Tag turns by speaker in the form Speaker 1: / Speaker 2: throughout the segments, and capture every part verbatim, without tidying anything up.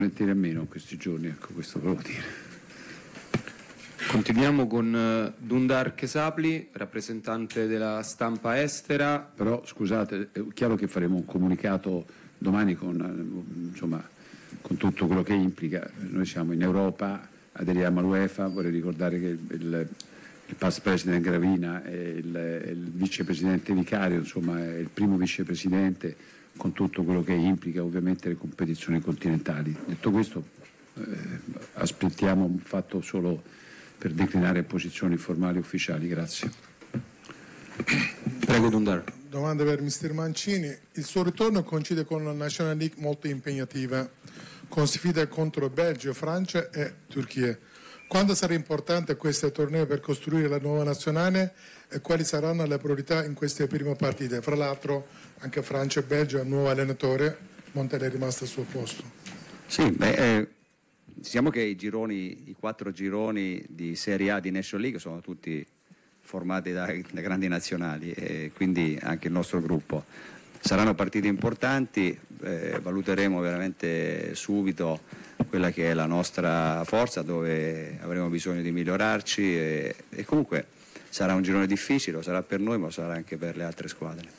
Speaker 1: Mettere a meno in questi giorni, ecco, questo volevo dire.
Speaker 2: Continuiamo con Dundar Kesapli, rappresentante della stampa estera.
Speaker 1: Però scusate, è chiaro che faremo un comunicato domani con, insomma, con tutto quello che implica. Noi siamo in Europa, aderiamo all'UEFA, vorrei ricordare che il, il, il past president Gravina è il, è il vicepresidente vicario, insomma è il primo vicepresidente, con tutto quello che implica ovviamente le competizioni continentali. Detto questo, eh, aspettiamo un fatto solo per declinare posizioni formali ufficiali. Grazie.
Speaker 2: Prego Dundar.
Speaker 3: Domanda per mister Mancini. Il suo ritorno coincide con una National League molto impegnativa, con sfide contro Belgio, Francia e Turchia. Quando sarà importante questo torneo per costruire la nuova nazionale e quali saranno le priorità in queste prime partite? Fra l'altro anche Francia e Belgio hanno un nuovo allenatore, Montella è rimasto al suo posto.
Speaker 4: Sì, beh, eh, diciamo che i gironi, i quattro gironi di Serie A di National League sono tutti formati da, da grandi nazionali e quindi anche il nostro gruppo. Saranno partite importanti, eh, valuteremo veramente subito quella che è la nostra forza, dove avremo bisogno di migliorarci e, e comunque sarà un girone difficile, lo sarà per noi ma lo sarà anche per le altre squadre.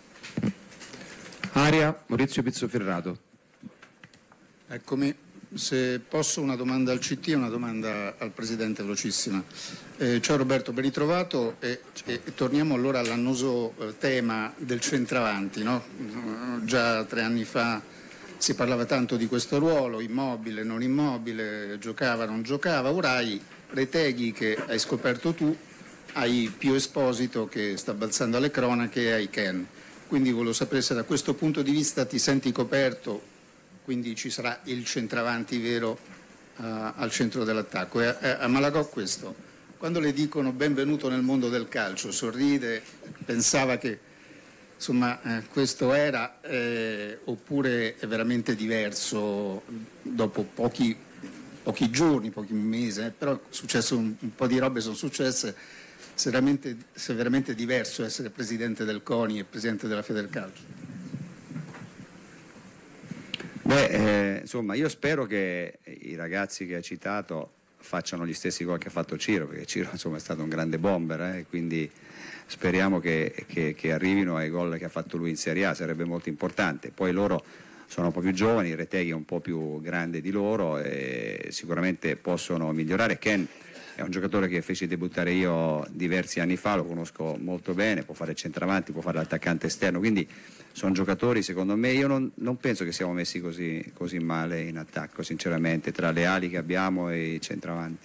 Speaker 2: Aria, Maurizio Pizzoferrato.
Speaker 5: Eccomi, se posso una domanda al C T e una domanda al Presidente velocissima. Eh, ciao Roberto, ben ritrovato e, e, e torniamo allora all'annoso eh, tema del centravanti, no? Già tre anni fa si parlava tanto di questo ruolo, immobile, non immobile, giocava, non giocava, ora hai Retegui che hai scoperto tu, hai Pio Esposito che sta balzando alle cronache e hai Ken. Quindi volevo sapere se da questo punto di vista ti senti coperto, quindi ci sarà il centravanti vero uh, al centro dell'attacco. E a, a Malagò questo, quando le dicono benvenuto nel mondo del calcio, sorride, pensava che insomma eh, questo era eh, oppure è veramente diverso dopo pochi, pochi giorni, pochi mesi, eh, però è successo un, un po' di robe sono successe. Se, veramente, se è veramente diverso essere presidente del CONI e presidente della Federcalcio?
Speaker 4: Beh, eh, insomma, io spero che i ragazzi che ha citato facciano gli stessi gol che ha fatto Ciro, perché Ciro insomma è stato un grande bomber, eh, quindi speriamo che, che, che arrivino ai gol che ha fatto lui in Serie A, sarebbe molto importante. Poi loro sono un po' più giovani, Retegui è un po' più grande di loro e sicuramente possono migliorare. Ken è un giocatore che feci debuttare io diversi anni fa, lo conosco molto bene, può fare il centravanti, può fare l'attaccante esterno, quindi sono giocatori, secondo me, io non, non penso che siamo messi così, così male in attacco, sinceramente, tra le ali che abbiamo e i centravanti.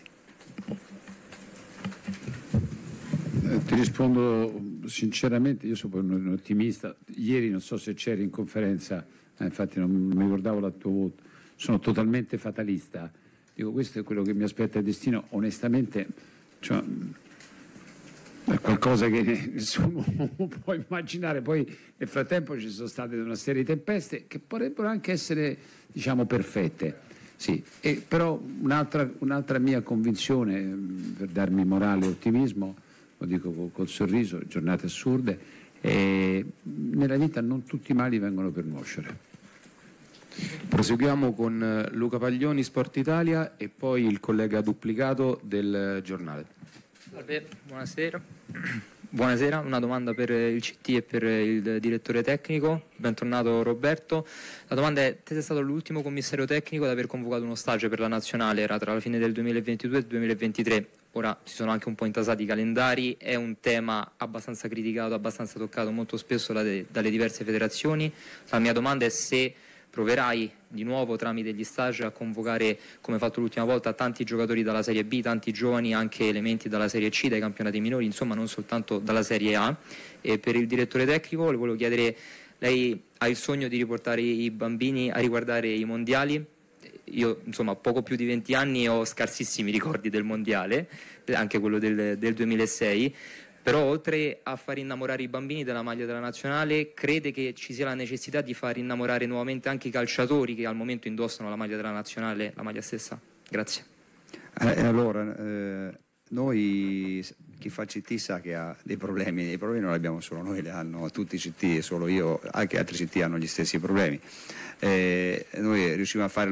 Speaker 1: Eh, ti rispondo sinceramente, io sono un ottimista, ieri non so se c'eri in conferenza, eh, infatti non mi ricordavo la tua voto, sono totalmente fatalista. Dico, questo è quello che mi aspetta il destino, onestamente, cioè, è qualcosa che nessuno può immaginare. Poi nel frattempo ci sono state una serie di tempeste che potrebbero anche essere, diciamo, perfette. Sì, e però un'altra, un'altra mia convinzione, per darmi morale e ottimismo, lo dico col, col sorriso, giornate assurde, è, nella vita non tutti i mali vengono per nuocere.
Speaker 2: Proseguiamo con Luca Paglioni, Sport Italia, e poi il collega duplicato del giornale.
Speaker 6: Salve, buonasera. Buonasera, una domanda per il C T e per il direttore tecnico. Bentornato Roberto. La domanda è: te sei stato l'ultimo commissario tecnico ad aver convocato uno stage per la nazionale, era tra la fine del duemilaventidue e il duemilaventitré. Ora si sono anche un po' intasati i calendari, è un tema abbastanza criticato, abbastanza toccato molto spesso dalle diverse federazioni. La mia domanda è se proverai di nuovo tramite gli stage a convocare, come fatto l'ultima volta, tanti giocatori dalla Serie B, tanti giovani, anche elementi dalla Serie C, dai campionati minori, insomma non soltanto dalla Serie A. E per il direttore tecnico le volevo chiedere, lei ha il sogno di riportare i bambini a riguardare i mondiali? Io insomma poco più di venti anni e ho scarsissimi ricordi del mondiale, anche quello del, del duemilasei. Però oltre a far innamorare i bambini della maglia della nazionale, crede che ci sia la necessità di far innamorare nuovamente anche i calciatori che al momento indossano la maglia della nazionale, la maglia stessa? Grazie.
Speaker 4: Eh, allora, eh, noi, chi fa C T sa che ha dei problemi, i problemi non li abbiamo solo noi, li hanno tutti i C T, solo io, anche altri C T hanno gli stessi problemi. Eh, noi riusciamo a fare